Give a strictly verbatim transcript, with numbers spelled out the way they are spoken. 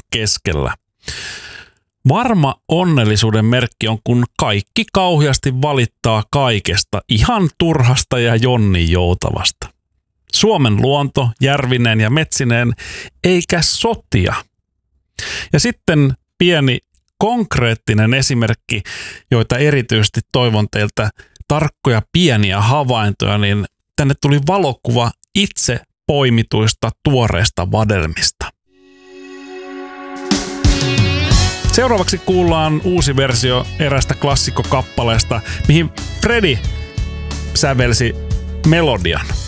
keskellä. Varma onnellisuuden merkki on, kun kaikki kauheasti valittaa kaikesta, ihan turhasta ja jonnin joutavasta. Suomen luonto, järvineen ja metsineen, eikä sotia. Ja sitten pieni konkreettinen esimerkki, joita erityisesti toivon teiltä tarkkoja pieniä havaintoja, niin tänne tuli valokuva itse poimituista tuoreista vadelmista. Seuraavaksi kuullaan uusi versio erästä klassikkokappaleesta, mihin Fredi sävelsi melodian.